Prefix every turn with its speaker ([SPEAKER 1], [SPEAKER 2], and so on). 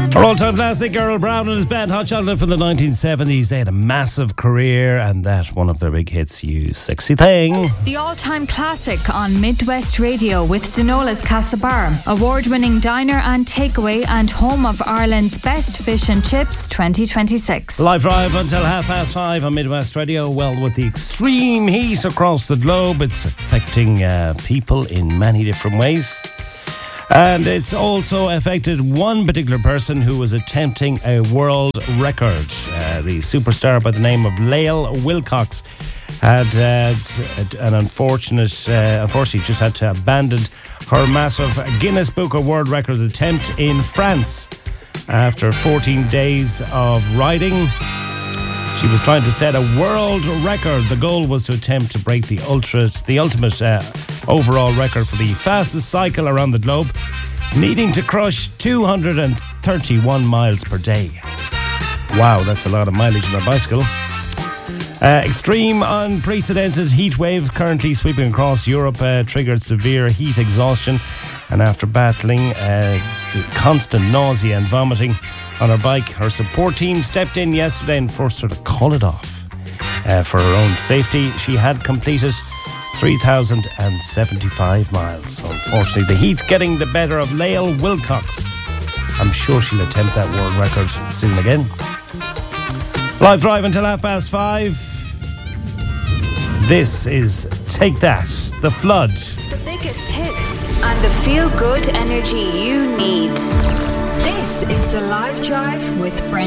[SPEAKER 1] Our all-time classic, Earl Brown and his band Hot Chocolate from the 1970s. They had a massive career, and that one of their big hits, You Sexy Thing.
[SPEAKER 2] The all-time classic on Midwest Radio with Denola's Castlebar, award-winning diner and takeaway and home of Ireland's best fish and chips 2026.
[SPEAKER 1] Live drive until 5:30 on Midwest Radio. Well, with the extreme heat across the globe, it's affecting people in many different ways. And it's also affected one particular person who was attempting a world record. The superstar by the name of Lael Wilcox had unfortunately just had to abandon her massive Guinness Book of World Records attempt in France after 14 days of riding. She was trying to set a world record. The goal was to attempt to break the ultimate overall record for the fastest cycle around the globe, needing to crush 231 miles per day. Wow, that's a lot of mileage on a bicycle. Extreme, unprecedented heat wave currently sweeping across Europe triggered severe heat exhaustion, and after battling constant nausea and vomiting on her bike, her support team stepped in yesterday and forced her to call it off. For her own safety, she had completed 3,075 miles. Unfortunately, the heat getting the better of Lael Wilcox. I'm sure she'll attempt that world record soon again. Live drive until 5:30. This is Take That, The Flood.
[SPEAKER 2] The biggest hits and the feel-good energy you need. This is the Live Drive with Brendan.